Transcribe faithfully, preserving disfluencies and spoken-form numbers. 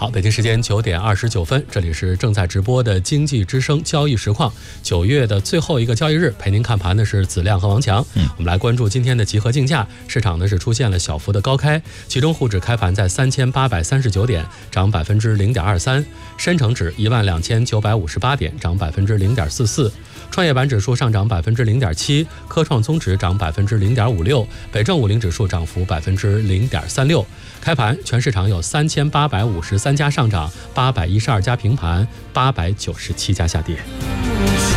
好，北京时间九点二十九分，这里是正在直播的经济之声交易实况。九月的最后一个交易日，陪您看盘的是子亮和王强。嗯，我们来关注今天的集合竞价，市场呢是出现了小幅的高开，其中沪指开盘在三千八百三十九点，涨百分之零点二三；深成指一万两千九百五十八点，涨百分之零点四四；创业板指数上涨百分之零点七，科创综指涨百分之零点五六，北证五零指数涨幅百分之零点三六。开盘，全市场有三千八百五十三家上涨，八百一十二家平盘，八百九十七家下跌。